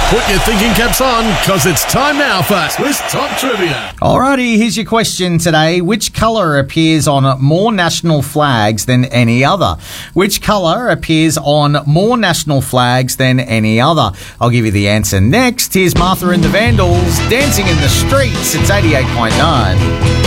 Put your thinking caps on, because it's time now for Twist Top Trivia. Alrighty, here's your question today. Which colour appears on more national flags than any other? Which colour appears on more national flags than any other? I'll give you the answer next. Here's Martha and the Vandals, Dancing in the Streets. It's 88.9.